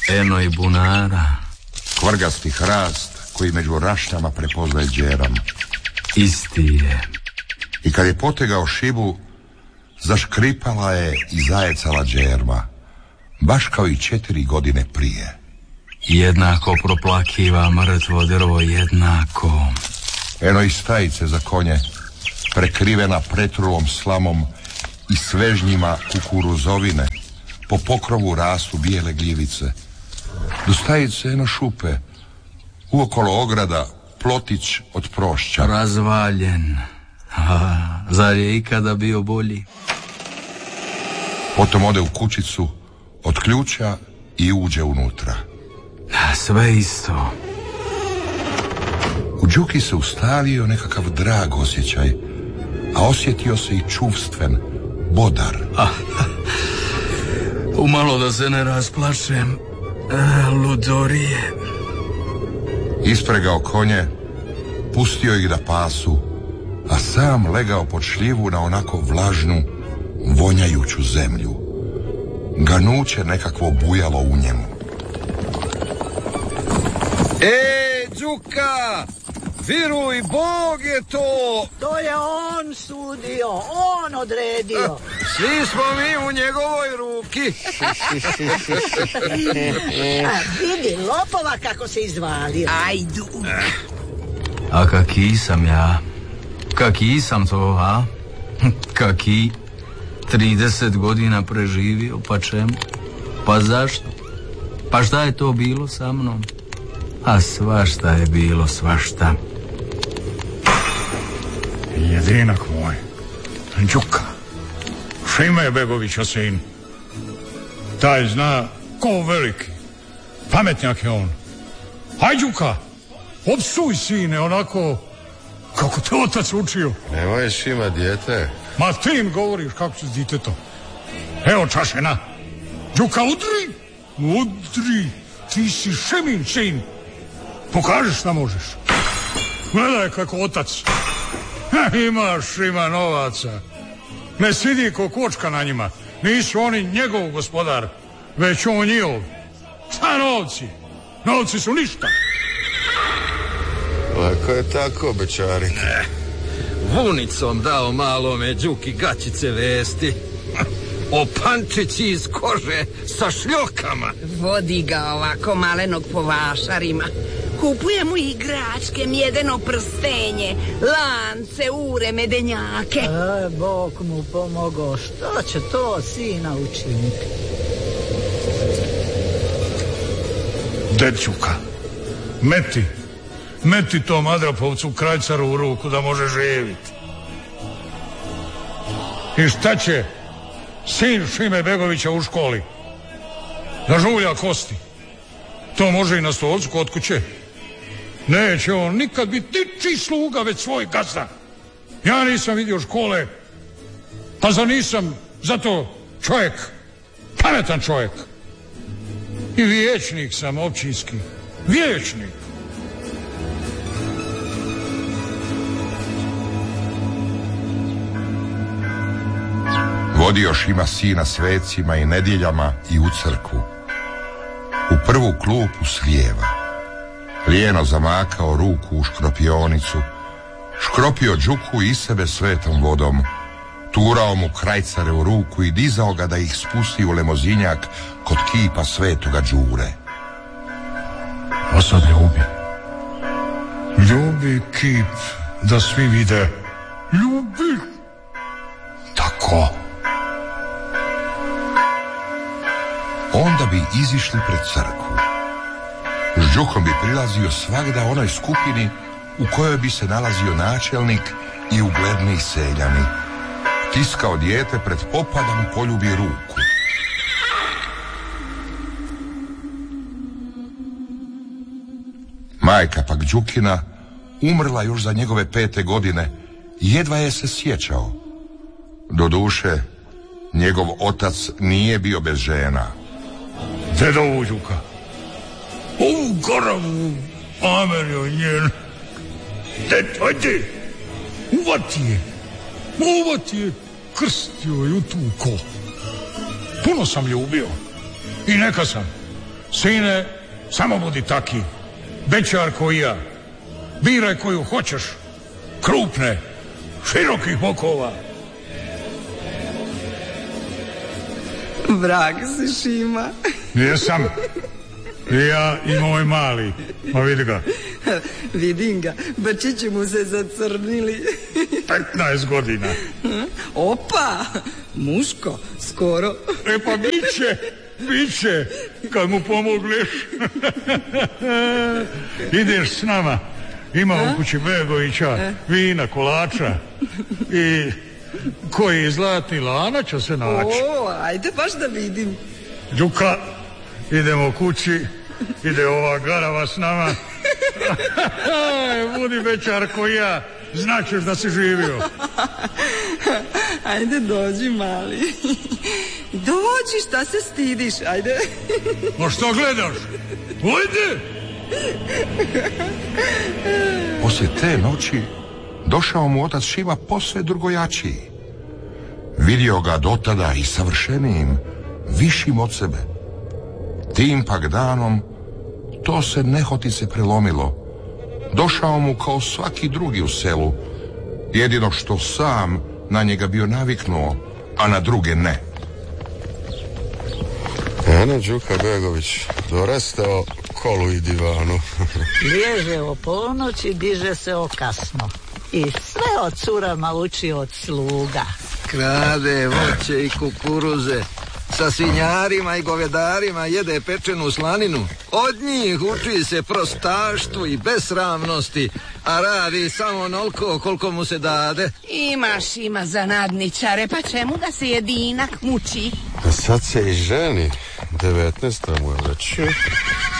eno i bunara. Kvrgasti hrast koji među rašnjama prepoznaje džeram. Isti je. I kad je potegao šibu, zaškripala je i zajecala džerma, baš kao i 4 godine prije. Jednako proplakiva mrtvo drvo, jednako. Eno i stajice za konje, prekrivena pretrulom slamom i svežnjima kukuruzovine, po pokrovu rastu bijele gljivice. Do stajice eno šupe, uokolo ograda plotić od prošća. Razvaljen. Zar je ikada bio bolji? Potom ode u kućicu, otključa i uđe unutra. Sve isto. U Đuki se ustalio nekakav drag osjećaj, a osjetio se i čuvstven, bodar. Umalo da se ne rasplašem. Ludorije. Ispregao konje, pustio ih da pasu, a sam legao pod šljivu na onako vlažnu, vonjajuću zemlju. Ganuće nekakvo bujalo u njemu. Đuka! Viruj, Bog je to! To je on sudio, on odredio. Svi smo mi u njegovoj ruki. Vidi, lopova kako se izvalio. Ajdu. A kaki sam ja? Kaki sam to, a? Kaki 30 godina preživio, pa čemu? Pa zašto? Pa šta je to bilo sa mnom? A svašta je bilo, svašta. Jedinak moj, Đuka, Šime Begovića sin. Taj zna ko veliki, pametnjak je on. Aj Đuka, opsuj sine onako kako te otac učio. Nemoj Šima, dijete. Ma ti im govoriš kako si s ditetom. Evo čašena. Đuka, udri, udri, ti si Šimin sin. Pokaži šta možeš. Gledaj kako otac. Ima novaca. Ne sidi ko kočka na njima. Nisu oni njegov gospodar, već on njihov. Šta novci? Novci su ništa. Lako je tako, bečari. Vunicom dao malome Đuki gaćice vesti. Opančići iz kože sa šljokama. Vodi ga ovako malenog po vašarima. Kupuje mu igračke, mjedeno prstenje, lance, ure, medenjake. Bog mu pomogao, što će to sina učiniti? Dećuka, meti tom Adrapovcu krajcaru u ruku da može živjeti. I šta će sin Šime Begovića u školi? Da žulja kosti. To može i na stolcu kod kuće. Neće on nikad biti ničiji sluga, već svoj gazda. Ja nisam vidio škole, pa zar nisam zato čovjek, pametan čovjek. I vijećnik sam općinski, vijećnik. Vodio Šima sina svecima i nedjeljama i u crkvu. U prvu klupu s lijeva. Lijeno zamakao ruku u škropionicu, škropio Đuku i sebe svetom vodom, turao mu krajcare u ruku i dizao ga da ih spusti u lemozinjak kod kipa svetoga Đure. A sad ljubi kip da svi vide. Ljubi. Tako. Onda bi izišli pred crkvu. S Đukom bi prilazio svagda onoj skupini u kojoj bi se nalazio načelnik i ugledni seljani. Tiskao dijete pred popa da mu poljubi ruku. Majka pak Đukina umrla još za njegove 5. godine i jedva je se sjećao. Doduše, njegov otac nije bio bez žena. Dedo ovu Đuka, ovu goravu Amelio njen. Ajde, uvati je, krstio je utuko. Puno sam ljubio i neka sam. Sine, samo budi taki, bećar koji ja. Biraj koju hoćeš, krupne, širokih bokova. Vrag si, Šima. Jesam. Ja i moj mali. Ma vidi ga. Vidim ga, brčići mu se zacrnili. 15 godina. Opa, muško, skoro. E pa biće, kad mu pomogneš. Ideš s nama. Ima u kući Begovića, vina, kolača i koji zlatni lana će se naći. O, ajde baš da vidim. Đuka, idemo kući, ide ova garava s nama. Budi bećar koji ja, znaćeš da si živio. Ajde dođi, mali. Dođi, šta se stidiš, ajde. Ma što gledaš? Ujde! Poslije te noći došao mu otac Šima posve drugojačiji. Vidio ga dotada i savršenijim, višim od sebe. Tim pak danom to se nehotice prelomilo. Došao mu kao svaki drugi u selu, jedino što sam na njega bio naviknuo, a na druge ne. Eno Đuka Begović, dorastao kolu i divanu. Liježe o ponoći, diže se o kasno. I sve od curama uči od sluga. Krade voće i kukuruze, sa svinjarima i govedarima jede pečenu slaninu. Od njih uči se prostaštvu i besramnosti, a radi samo onoliko koliko mu se dade. Ima za nadničare, pa čemu da se jedinak muči? A sad se i ženi, 19 mu je već.